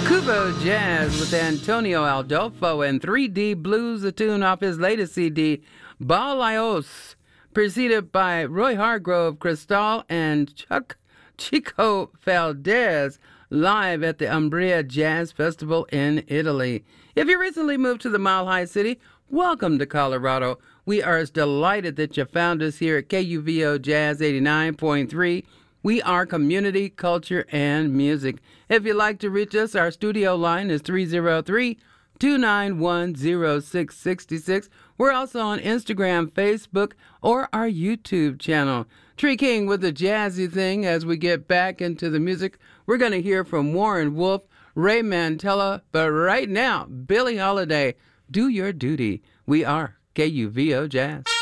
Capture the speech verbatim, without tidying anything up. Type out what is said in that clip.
Cubo Jazz with Antonio Aldolfo and three D Blues, a tune off his latest C D, Balaos, preceded by Roy Hargrove, Cristal, and Chuck Chico Valdez, live at the Umbria Jazz Festival in Italy. If you recently moved to the Mile High City, welcome to Colorado. We are as delighted that you found us here at K U V O Jazz eighty-nine point three. We are community, culture, and music. If you'd like to reach us, our studio line is three oh three, two nine one, oh six six six. We're also on Instagram, Facebook, or our YouTube channel. Tree King with the jazzy thing. As we get back into the music, we're going to hear from Warren Wolf, Ray Mantella, but right now, Billie Holiday, Do Your Duty. We are K U V O Jazz.